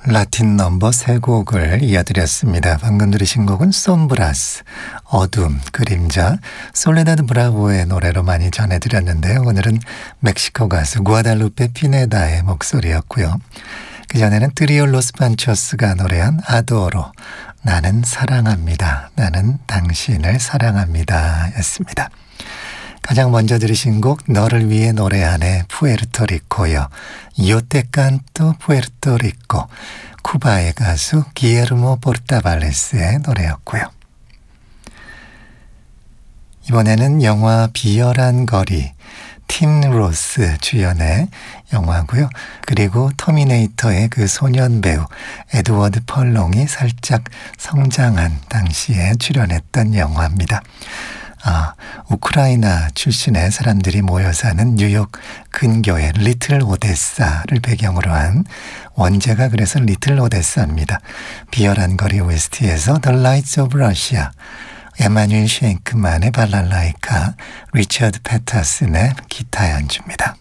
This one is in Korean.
라틴 넘버 세 곡을 이어드렸습니다. 방금 들으신 곡은 솜브라스, 어둠, 그림자, 솔레다드 브라보의 노래로 많이 전해드렸는데요. 오늘은 멕시코 가수 구아달루페 피네다의 목소리였고요. 그전에는 트리오 로스 판초스가 노래한 아도로, 나는 사랑합니다. 나는 당신을 사랑합니다 였습니다. 가장 먼저 들으신 곡 너를 위해 노래하네 푸에르토리코요. 요테칸토 푸에르토리코, 쿠바의 가수 기에르모 포르타발레스의 노래였고요. 이번에는 영화 비열한 거리, 팀 로스 주연의 영화고요. 그리고 터미네이터의 그 소년 배우 에드워드 펄롱이 살짝 성장한 당시에 출연했던 영화입니다. 우크라이나 출신의 사람들이 모여 사는 뉴욕 근교의 리틀 오데사를 배경으로 한 원제가 그래서 리틀 오데사입니다. 비열한 거리 OST에서 The Lights of Russia, 에마뉴엘 셰잉크만의 발랄라이카, 리처드 패터슨의 기타 연주입니다.